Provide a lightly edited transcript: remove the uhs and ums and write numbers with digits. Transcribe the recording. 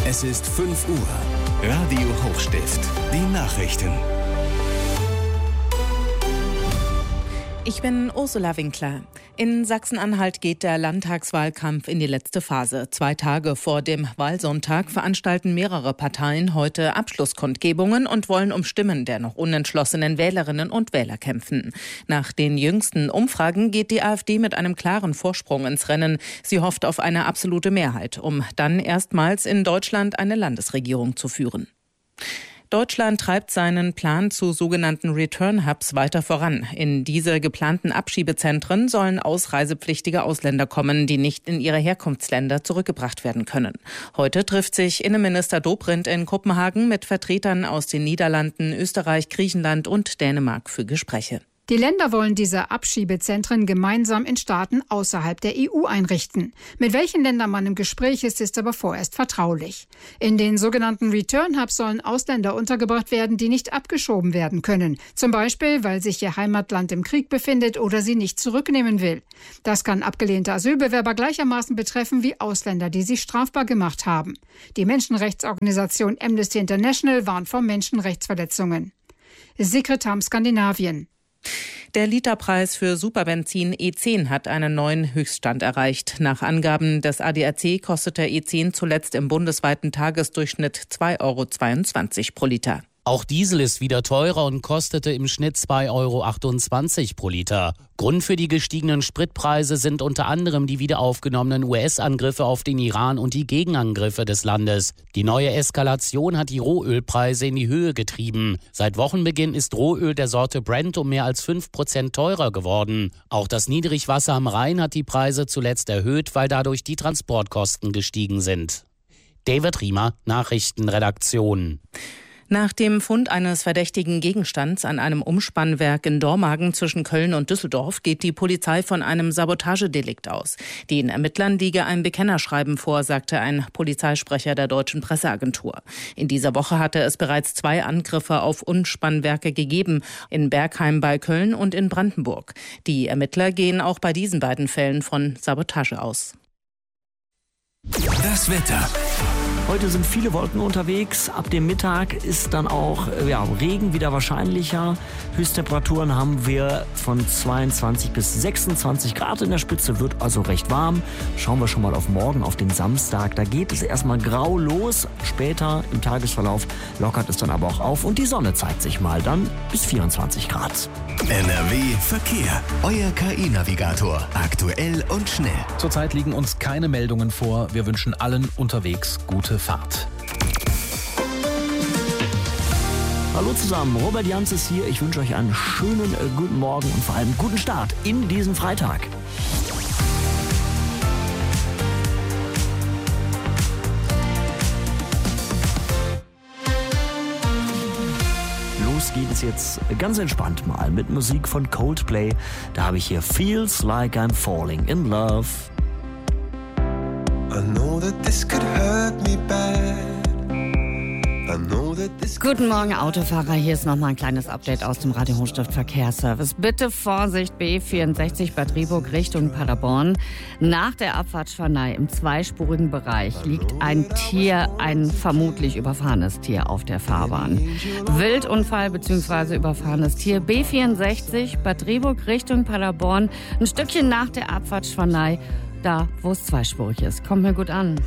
Es ist 5 Uhr. Radio Hochstift. Die Nachrichten. Ich bin Ursula Winkler. In Sachsen-Anhalt geht der Landtagswahlkampf in die letzte Phase. 2 Tage vor dem Wahlsonntag veranstalten mehrere Parteien heute Abschlusskundgebungen und wollen um Stimmen der noch unentschlossenen Wählerinnen und Wähler kämpfen. Nach den jüngsten Umfragen geht die AfD mit einem klaren Vorsprung ins Rennen. Sie hofft auf eine absolute Mehrheit, um dann erstmals in Deutschland eine Landesregierung zu führen. Deutschland treibt seinen Plan zu sogenannten Return-Hubs weiter voran. In diese geplanten Abschiebezentren sollen ausreisepflichtige Ausländer kommen, die nicht in ihre Herkunftsländer zurückgebracht werden können. Heute trifft sich Innenminister Dobrindt in Kopenhagen mit Vertretern aus den Niederlanden, Österreich, Griechenland und Dänemark für Gespräche. Die Länder wollen diese Abschiebezentren gemeinsam in Staaten außerhalb der EU einrichten. Mit welchen Ländern man im Gespräch ist aber vorerst vertraulich. In den sogenannten Return Hubs sollen Ausländer untergebracht werden, die nicht abgeschoben werden können. Zum Beispiel, weil sich ihr Heimatland im Krieg befindet oder sie nicht zurücknehmen will. Das kann abgelehnte Asylbewerber gleichermaßen betreffen wie Ausländer, die sich strafbar gemacht haben. Die Menschenrechtsorganisation Amnesty International warnt vor Menschenrechtsverletzungen. Sigrid Hamm, Skandinavien. Der Literpreis für Superbenzin E10 hat einen neuen Höchststand erreicht. Nach Angaben des ADAC kostete E10 zuletzt im bundesweiten Tagesdurchschnitt 2,22 € pro Liter. Auch Diesel ist wieder teurer und kostete im Schnitt 2,28 € pro Liter. Grund für die gestiegenen Spritpreise sind unter anderem die wiederaufgenommenen US-Angriffe auf den Iran und die Gegenangriffe des Landes. Die neue Eskalation hat die Rohölpreise in die Höhe getrieben. Seit Wochenbeginn ist Rohöl der Sorte Brent um mehr als 5% teurer geworden. Auch das Niedrigwasser am Rhein hat die Preise zuletzt erhöht, weil dadurch die Transportkosten gestiegen sind. David Riemer, Nachrichtenredaktion. Nach dem Fund eines verdächtigen Gegenstands an einem Umspannwerk in Dormagen zwischen Köln und Düsseldorf geht die Polizei von einem Sabotagedelikt aus. Den Ermittlern liege ein Bekennerschreiben vor, sagte ein Polizeisprecher der Deutschen Presseagentur. In dieser Woche hatte es bereits 2 Angriffe auf Umspannwerke gegeben, in Bergheim bei Köln und in Brandenburg. Die Ermittler gehen auch bei diesen beiden Fällen von Sabotage aus. Das Wetter. Heute sind viele Wolken unterwegs. Ab dem Mittag ist dann auch Regen wieder wahrscheinlicher. Höchsttemperaturen haben wir von 22 bis 26 Grad in der Spitze, wird also recht warm. Schauen wir schon mal auf morgen, auf den Samstag. Da geht es erstmal grau los. Später im Tagesverlauf lockert es dann aber auch auf und die Sonne zeigt sich mal dann bis 24 Grad. NRW Verkehr. Euer KI-Navigator. Aktuell und schnell. Zurzeit liegen uns keine Meldungen vor. Wir wünschen allen unterwegs gute Fahrt. Hallo zusammen, Robert Jans ist hier. Ich wünsche euch einen schönen guten Morgen und vor allem guten Start in diesen Freitag. Los geht es jetzt ganz entspannt mal mit Musik von Coldplay. Da habe ich hier Feels Like I'm Falling in Love. I know that this could hurt me bad. Guten Morgen, Autofahrer. Hier ist nochmal ein kleines Update aus dem Radio Hochstift Verkehrsservice. Bitte Vorsicht, B64 Bad Rieburg Richtung Paderborn. Nach der Abfahrt Schwanei im zweispurigen Bereich liegt ein Tier, ein vermutlich überfahrenes Tier auf der Fahrbahn. Wildunfall bzw. überfahrenes Tier B64 Bad Rieburg Richtung Paderborn. Ein Stückchen nach der Abfahrt Schwanei, da wo es zweispurig ist. Kommt mir gut an.